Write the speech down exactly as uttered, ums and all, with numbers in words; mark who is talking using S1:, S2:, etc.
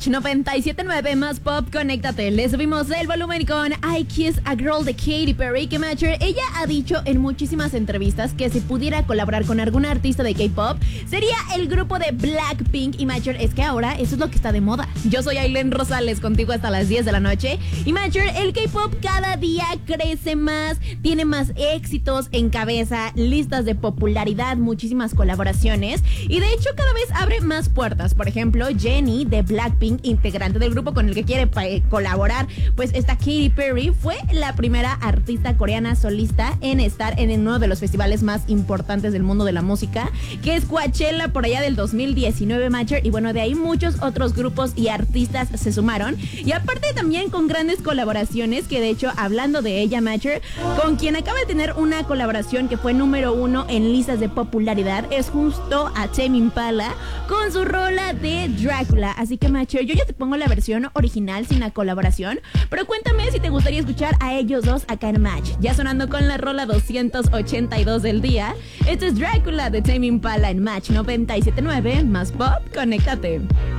S1: Match noventa y siete punto nueve más pop, conéctate. Le subimos el volumen con I Kiss a Girl de Katy Perry, que Matcher, ella ha dicho en muchísimas entrevistas que si pudiera colaborar con algún artista de K-pop, sería el grupo de Blackpink. Y Matcher, es que ahora eso es lo que está de moda. Yo soy Ailén Rosales, contigo hasta las diez de la noche. Y Matcher, el K-pop cada día crece más, tiene más éxitos, encabeza listas de popularidad, muchísimas colaboraciones. Y de hecho cada vez abre más puertas. Por ejemplo, Jennie de Blackpink, integrante del grupo con el que quiere eh, colaborar, pues esta Katy Perry fue la primera artista coreana solista en estar en uno de los festivales más importantes del mundo de la música, que es Coachella, por allá del dos mil diecinueve, Matcher. Y bueno, de ahí muchos otros grupos y artistas se sumaron. Y aparte también con grandes colaboraciones, que de hecho, hablando de ella, Matcher, con quien acaba de tener una colaboración que fue número uno en listas de popularidad, es justo a Tame Impala con su rola de Drácula. Así que, Matcher, yo ya te pongo la versión original sin la colaboración, pero cuéntame si te gustaría escuchar a ellos dos acá en Match. Ya sonando con la rola doscientos ochenta y dos del día. Esto es Drácula de Tame Impala en Match noventa y siete punto nueve más pop, conéctate.